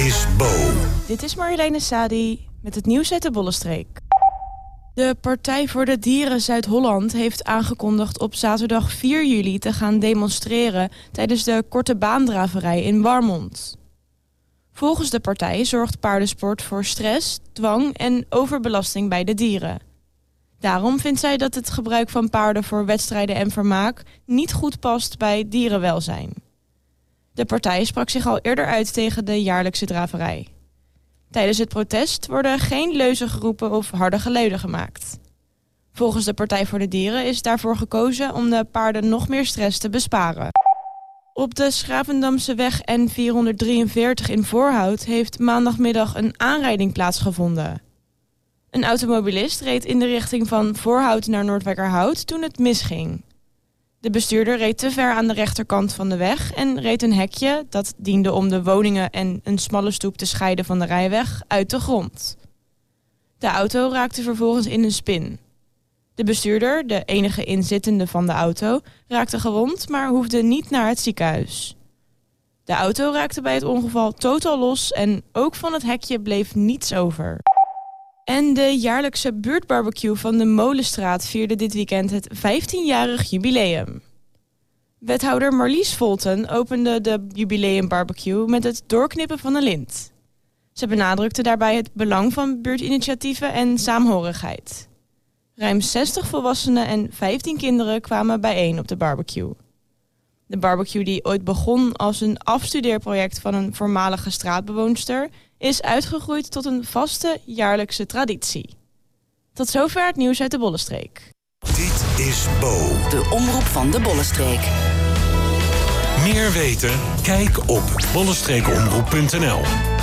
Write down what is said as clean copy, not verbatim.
is Bo. Dit is Marjoleine Sadi met het nieuws uit de Bollenstreek. De Partij voor de Dieren Zuid-Holland heeft aangekondigd op zaterdag 4 juli te gaan demonstreren tijdens de korte baandraverij in Warmond. Volgens de partij zorgt paardensport voor stress, dwang en overbelasting bij de dieren. Daarom vindt zij dat het gebruik van paarden voor wedstrijden en vermaak niet goed past bij dierenwelzijn. De partij sprak zich al eerder uit tegen de jaarlijkse draverij. Tijdens het protest worden geen leuzen geroepen of harde geluiden gemaakt. Volgens de Partij voor de Dieren is daarvoor gekozen om de paarden nog meer stress te besparen. Op de Schravendamseweg N443 in Voorhout heeft maandagmiddag een aanrijding plaatsgevonden. Een automobilist reed in de richting van Voorhout naar Noordwijkerhout toen het misging. De bestuurder reed te ver aan de rechterkant van de weg en reed een hekje, dat diende om de woningen en een smalle stoep te scheiden van de rijweg, uit de grond. De auto raakte vervolgens in een spin. De bestuurder, de enige inzittende van de auto, raakte gewond, maar hoefde niet naar het ziekenhuis. De auto raakte bij het ongeval totaal los en ook van het hekje bleef niets over. En de jaarlijkse buurtbarbecue van de Molenstraat vierde dit weekend het 15-jarig jubileum. Wethouder Marlies Volten opende de jubileumbarbecue met het doorknippen van een lint. Ze benadrukte daarbij het belang van buurtinitiatieven en saamhorigheid. Ruim 60 volwassenen en 15 kinderen kwamen bijeen op de barbecue. De barbecue, die ooit begon als een afstudeerproject van een voormalige straatbewoonster, is uitgegroeid tot een vaste jaarlijkse traditie. Tot zover het nieuws uit de Bollenstreek. Dit is Bo. De omroep van de Bollenstreek. Meer weten? Kijk op bollenstreekomroep.nl.